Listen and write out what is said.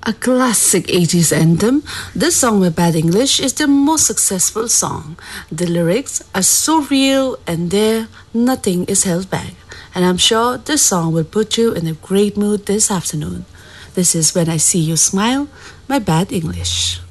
A classic 80s anthem, this song by Bad English is their most successful song. The lyrics are so real and there nothing is held back. And I'm sure this song will put you in a great mood this afternoon. This is When I See You Smile by Bad English.